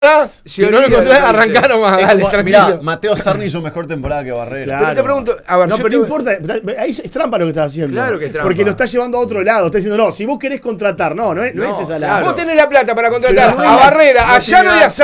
Si no lo encontrás, arrancá nomás. Dale, tranquilo. Mirá, Mateo Sarni hizo mejor temporada que Barrera. Claro. Pero te pregunto, a ver, no, yo pero te- no importa, ahí es trampa lo que estás haciendo. Claro que es trampa. Porque lo estás llevando a otro lado. Estás diciendo, no, si vos querés contratar, no es esa la. Vos tenés la plata para contratar Pero no es a la- Barrera, a no Llano y a